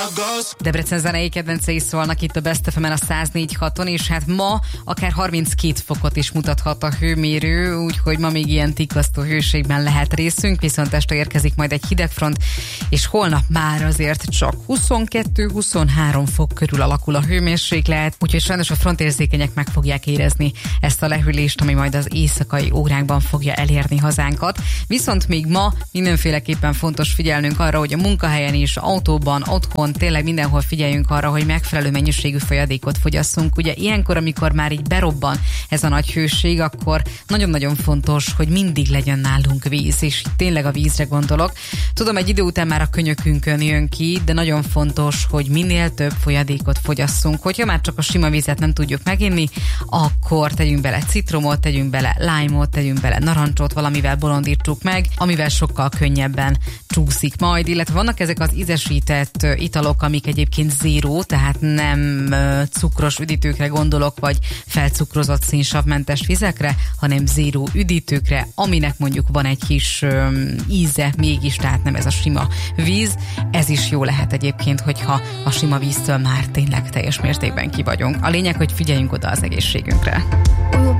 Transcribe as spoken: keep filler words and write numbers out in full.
Debrecen zenei kedvencei szólnak itt a Best ef emen a száz négy haton, és hát ma akár harminckét fokot is mutathat a hőmérő, úgyhogy ma még ilyen tikasztó hőségben lehet részünk, viszont este érkezik majd egy hidegfront, és holnap már azért csak huszonkettő-huszonhárom fok körül alakul a hőmérséklet, úgyhogy sajnos a frontérzékenyek meg fogják érezni ezt a lehűlést, ami majd az éjszakai órákban fogja elérni hazánkat. Viszont még ma mindenféleképpen fontos figyelnünk arra, hogy a munkahelyen is, autóban, otthon, tényleg mindenhol figyeljünk arra, hogy megfelelő mennyiségű folyadékot fogyasszunk. Ugye ilyenkor, amikor már így berobban ez a nagy hőség, akkor nagyon-nagyon fontos, hogy mindig legyen nálunk víz, és tényleg a vízre gondolok. Tudom, egy idő után már a könyökünkön jön ki, de nagyon fontos, hogy minél több folyadékot fogyasszunk. Hogyha már csak a sima vizet nem tudjuk meginni, akkor tegyünk bele citromot, tegyünk bele lájmot, tegyünk bele narancsot, valamivel bolondítsuk meg, amivel sokkal könnyebben csúszik majd, illetve vannak ezek az ízesített italok, amik egyébként zéró, tehát nem uh, cukros üdítőkre gondolok, vagy felcukrozott szénsavmentes vizekre, hanem zéró üdítőkre, aminek mondjuk van egy kis um, íze mégis, tehát nem ez a sima víz. Ez is jó lehet egyébként, hogyha a sima víztől már tényleg teljes mértékben ki vagyunk. A lényeg, hogy figyeljünk oda az egészségünkre.